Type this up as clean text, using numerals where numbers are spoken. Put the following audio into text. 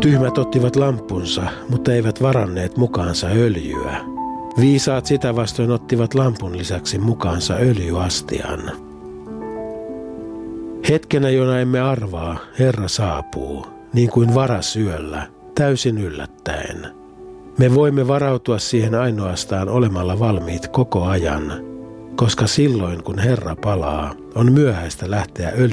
Tyhmät ottivat lampunsa, mutta eivät varanneet mukaansa öljyä. Viisaat sitä vastoin ottivat lampun lisäksi mukaansa öljyastian. Hetkenä, jona emme arvaa, Herra saapuu, niin kuin varasyöllä, täysin yllättäen. Me voimme varautua siihen ainoastaan olemalla valmiit koko ajan, koska silloin kun Herra palaa, on myöhäistä lähteä